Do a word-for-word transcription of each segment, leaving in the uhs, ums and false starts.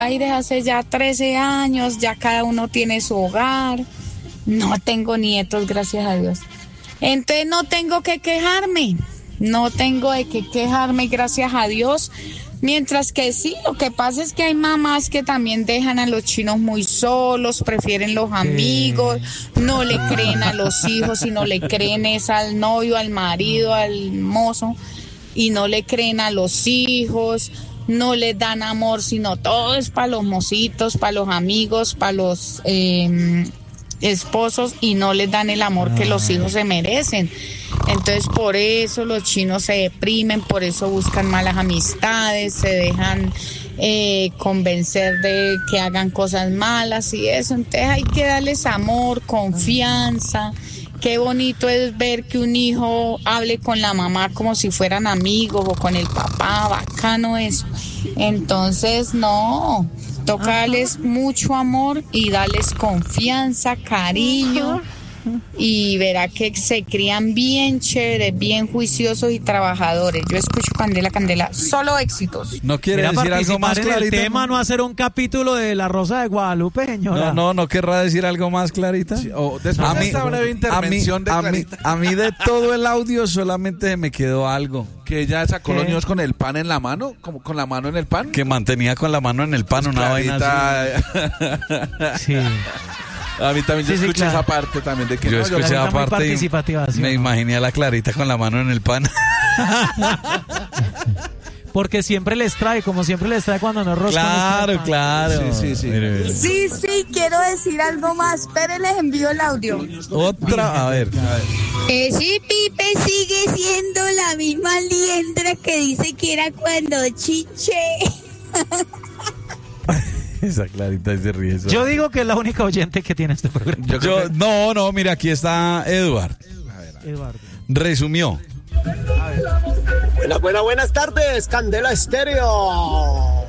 Aires hace ya trece años, ya cada uno tiene su hogar. No tengo nietos, gracias a Dios. Entonces no tengo que quejarme, no tengo de qué quejarme, gracias a Dios. Mientras que sí, lo que pasa es que hay mamás que también dejan a los chinos muy solos, prefieren los amigos, no le creen a los hijos y no le creen es al novio, al marido, al mozo, y no le creen a los hijos, no les dan amor, sino todo es para los mocitos, para los amigos, para los eh, esposos, y no les dan el amor que los hijos se merecen. Entonces por eso los chinos se deprimen, por eso buscan malas amistades, se dejan eh, convencer de que hagan cosas malas y eso. Entonces hay que darles amor, confianza. Qué bonito es ver que un hijo hable con la mamá como si fueran amigos o con el papá, bacano eso. Entonces no, toca darles mucho amor y darles confianza, cariño. Y verá que se crían bien chéveres, bien juiciosos y trabajadores. Yo escucho Candela, Candela, solo éxitos. ¿No quiere Mira, decir algo más clarito? El tema, no hacer un capítulo de La Rosa de Guadalupe, señora. No, no, no querrá decir algo más, Clarita. Sí, oh, después a de mí, esta breve intervención a mí, de Clarita. A mí, a mí de todo el audio solamente me quedó algo. Que ella sacó ¿Qué? los niños con el pan en la mano, como con la mano en el pan. Que mantenía con la mano en el pan, una vaina así. Sí. A mí también yo Sí, sí, escuché claro. esa parte también de que Yo no, escuché Clarita esa muy parte y participativa, ¿sí o me no? imaginé a la Clarita con la mano en el pan. Porque siempre les trae, como siempre les trae cuando no roscan. Claro, claro. Sí, sí, sí. Mire, mire. Sí, sí, quiero decir algo más, pero les envío el audio. Otra, a ver. Ese Pipe sigue siendo la misma liendra que dice que era cuando chiche. Esa Clarita se ríe. Eso. Yo digo que es la única oyente que tiene este programa. Yo creo Yo- que- no, no, mira, aquí está Eduard. Eduardo. Resumió. Buenas, buenas, buenas tardes, Candela Estéreo.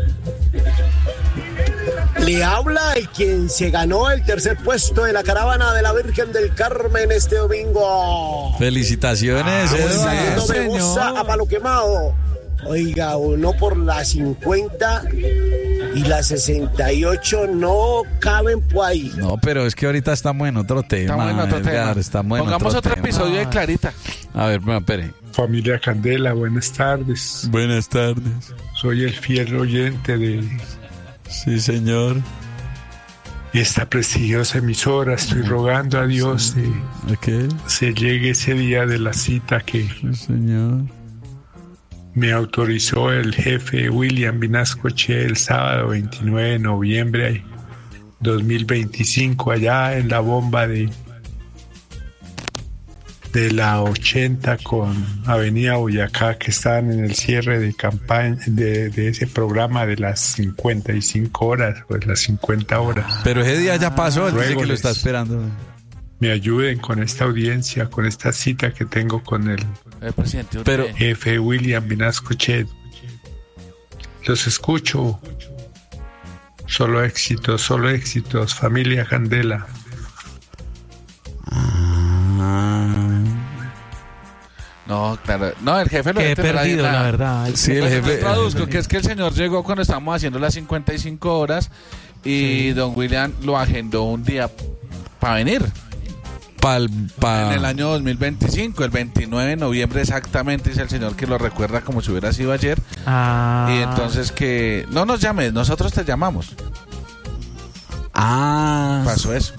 Le habla el quien se ganó el tercer puesto de la caravana de la Virgen del Carmen este domingo. Felicitaciones, Saliendo Eduard. de Bosa a Palo Quemado. Oiga, uno por la cincuenta y la sesenta y ocho no caben por ahí. No, pero es que ahorita estamos en otro tema. Estamos en otro Edgar, tema. estamos en Pongamos otro otro tema. episodio de Clarita. A ver, bueno, espere. Familia Candela, buenas tardes. Buenas tardes. Soy el fiel oyente de Sí, señor. esta prestigiosa emisora. Estoy rogando a Dios que Ok, se llegue ese día de la cita que sí, señor. me autorizó el jefe William Vinasco Che el sábado veintinueve de noviembre dos mil veinticinco allá en la bomba de de la ochenta con Avenida Boyacá, que están en el cierre de campaña de, de ese programa de las cincuenta y cinco horas o de las cincuenta horas. Pero ese día ya pasó, él dice que lo Ruégoles. está esperando. Me ayuden con esta audiencia, con esta cita que tengo con el El presidente Uribe. Pero- jefe William Vinasco Che. Los escucho. Solo éxitos, solo éxitos. Familia Candela. No, claro. No, el jefe lo Que he debe tener ahí perdido, en la verdad. Sí, el Pues, jefe. no traduzco, que es que el señor llegó cuando estábamos haciendo las cincuenta y cinco horas y don William lo agendó un día para venir. Pal, pa- En el año dos mil veinticinco, el veintinueve de noviembre exactamente, dice el señor que lo recuerda como si hubiera sido ayer. Ah, Y entonces que no nos llames, nosotros te llamamos. Ah, Pasó eso.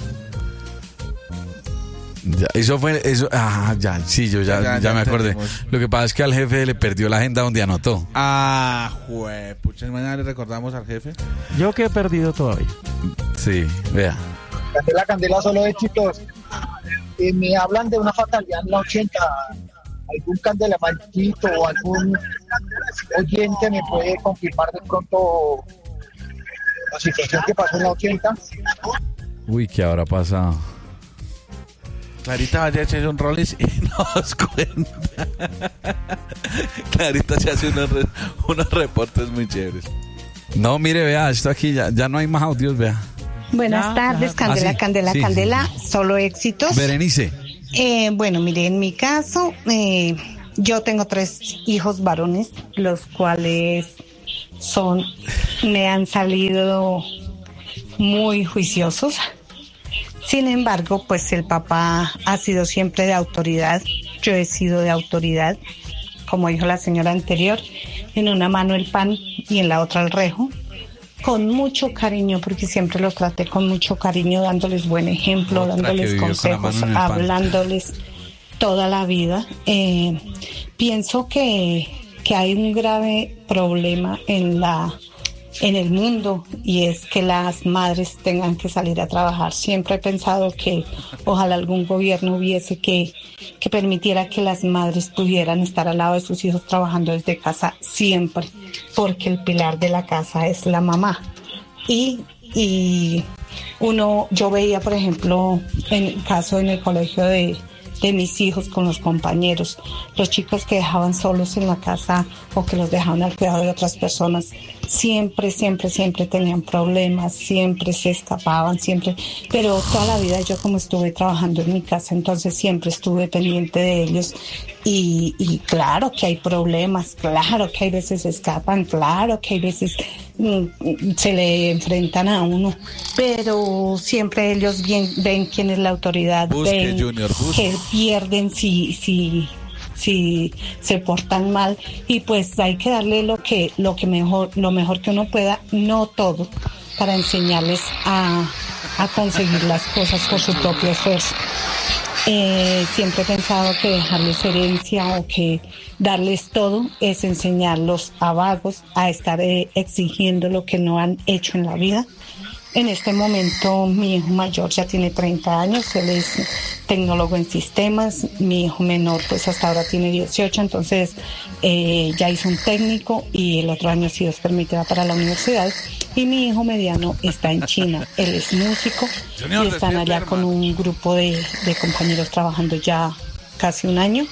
ya, eso fue, eso, ah, ya, sí, yo ya, Ya, ya, ya me acordé. entendimos. Lo que pasa es que al jefe le perdió la agenda donde anotó. Ah, jue, pucha, mañana le recordamos al jefe. yo que he perdido todavía. Sí, vea. Candela, Candela, solo éxitos. Eh, me hablan de una fatalidad en la ochenta. ¿Algún candelamarquito o algún oyente me puede confirmar de pronto la situación que pasó en la ochenta? Uy, ¿qué habrá pasado? Clarita vaya a echarse un rolis y nos cuenta. Clarita se hace unos, re- unos reportes muy chéveres. No, mire, vea, esto aquí ya, ya no hay más audios, vea. Buenas Ya, tardes, ya. Candela, Ah, sí. Candela, Sí, Candela, solo éxitos. Berenice. Eh, bueno, mire, en mi caso, eh, yo tengo tres hijos varones, los cuales son me han salido muy juiciosos. Sin embargo, pues el papá ha sido siempre de autoridad, yo he sido de autoridad, como dijo la señora anterior, en una mano el pan y en la otra el rejo, con mucho cariño, porque siempre los traté con mucho cariño, dándoles buen ejemplo, Otra dándoles consejos, hablándoles toda la vida. Eh, pienso que, que hay un grave problema en la en el mundo, y es que las madres tengan que salir a trabajar. Siempre he pensado que ojalá algún gobierno hubiese que, que permitiera que las madres pudieran estar al lado de sus hijos trabajando desde casa siempre, porque el pilar de la casa es la mamá. Y, y uno, yo veía, por ejemplo, en el caso en el colegio de de mis hijos con los compañeros, los chicos que dejaban solos en la casa o que los dejaban al cuidado de otras personas, siempre, siempre, siempre tenían problemas, siempre se escapaban, siempre, pero toda la vida yo como estuve trabajando en mi casa, entonces siempre estuve pendiente de ellos y, y claro que hay problemas, claro que hay veces se escapan, claro que hay veces mm, se le enfrentan a uno, pero siempre ellos bien, ven quién es la autoridad, busque, ven Junior, busque. que pierden si, si, si se portan mal, y pues hay que darle lo que, lo que mejor, lo mejor que uno pueda, no todo, para enseñarles a, a conseguir las cosas por su propio esfuerzo. Eh, siempre he pensado que dejarles herencia o que darles todo es enseñarlos a vagos, a estar eh, exigiendo lo que no han hecho en la vida. En este momento mi hijo mayor ya tiene treinta años, él es tecnólogo en sistemas, mi hijo menor pues hasta ahora tiene dieciocho, entonces eh, ya hizo un técnico y el otro año, si Dios permite, va para la universidad, y mi hijo mediano está en China, él es músico y están allá con un grupo de, de compañeros trabajando ya casi un año.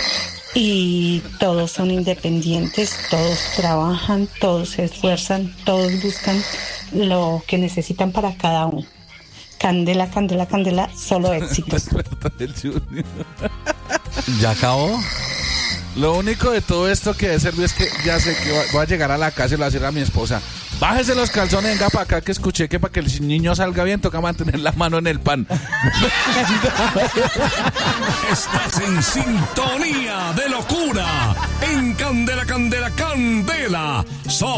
Y todos son independientes, todos trabajan, todos se esfuerzan, todos buscan lo que necesitan para cada uno. Candela, candela, candela, solo éxitos. ¿Ya acabó? Lo único de todo esto que debe servir es que ya sé que voy a llegar a la casa y le voy a decir a mi esposa: bájese los calzones, venga para acá, que escuché que para que el niño salga bien toca mantener la mano en el pan. Estás en sintonía de locura en Candela, Candela, Candela. So